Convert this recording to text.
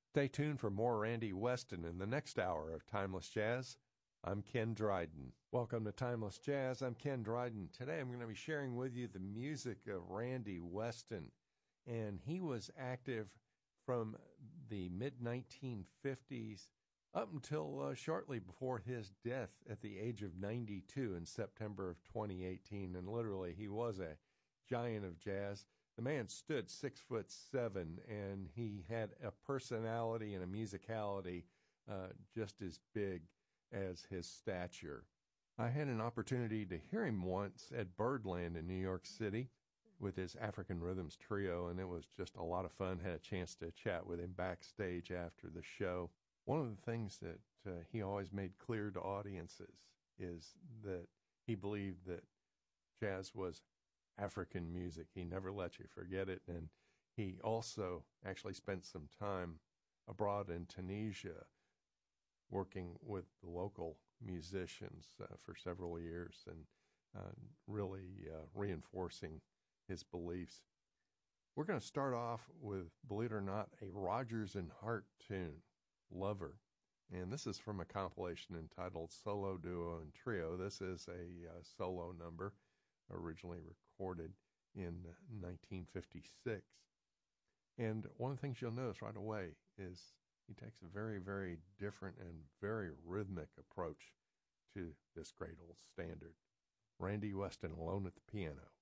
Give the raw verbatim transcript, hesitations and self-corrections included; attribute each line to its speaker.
Speaker 1: Stay tuned for more Randy Weston in the next hour of Timeless Jazz. I'm Ken Dryden. Welcome to Timeless Jazz. I'm Ken Dryden. Today I'm going to be sharing with you the music of Randy Weston. And he was active from the mid nineteen fifties up until uh, shortly before his death at the age of ninety-two in September of twenty eighteen. And literally, he was a giant of jazz. The man stood six foot seven, and he had a personality and a musicality uh, just as big as his stature. I had an opportunity to hear him once at Birdland in New York City with his African Rhythms Trio, and it was just a lot of fun. Had a chance to chat with him backstage after the show. One of the things that uh, he always made clear to audiences is that he believed that jazz was African music. He never let you forget it. And he also actually spent some time abroad in Tunisia working with the local musicians uh, for several years and uh, really uh, reinforcing his beliefs. We're going to start off with, believe it or not, a Rodgers and Hart tune, Lover. And this is from a compilation entitled Solo, Duo, and Trio. This is a uh, solo number originally recorded in nineteen fifty-six. And one of the things you'll notice right away is he takes a very, very different and very rhythmic approach to this great old standard. Randy Weston alone at the piano.